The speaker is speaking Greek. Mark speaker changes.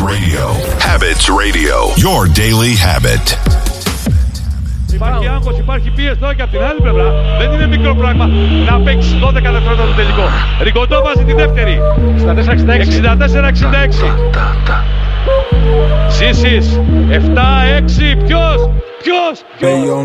Speaker 1: Radio. Habits Radio. Your daily habit.
Speaker 2: Υπάρχει άγχος, υπάρχει πίεση τώρα και από την άλλη πλευρά. Δεν είναι μικρό πράγμα να παίξει 12 δευτερόλεπτα το τελικό. Ριγκοντό βάζει τη δεύτερη. 64-66. Σίσις. 7-6. Ποιος?